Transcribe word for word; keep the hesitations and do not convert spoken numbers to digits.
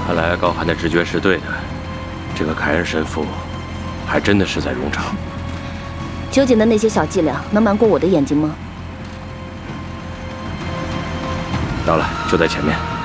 看来高寒的直觉是对的，这个凯恩神父还真的是在荣场。 究竟的那些小伎俩能瞒过我的眼睛吗？ 到了，就在前面。